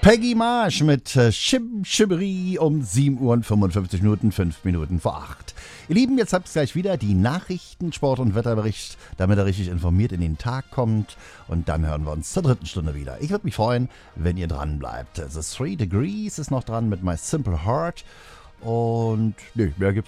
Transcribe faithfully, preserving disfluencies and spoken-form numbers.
Peggy Marsh mit äh, Schim Schibbery um sieben Uhr und fünfundfünfzig Minuten, fünf Minuten vor acht. Ihr Lieben, jetzt habt ihr gleich wieder die Nachrichten, Sport- und Wetterbericht, damit ihr richtig informiert in den Tag kommt. Und dann hören wir uns zur dritten Stunde wieder. Ich würde mich freuen, wenn ihr dran bleibt. The Three Degrees ist noch dran mit My Simple Heart. Und nee, mehr gibt's